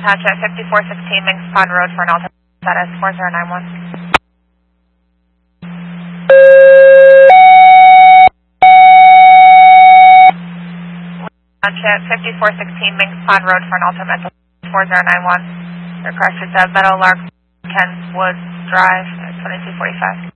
Township 5416 Minks Pond Road for an alternate status 4091. Township 5416 Minks Pond Road for an alternate 4091. Requested Meadowlark, Kent Woods Drive, 2245.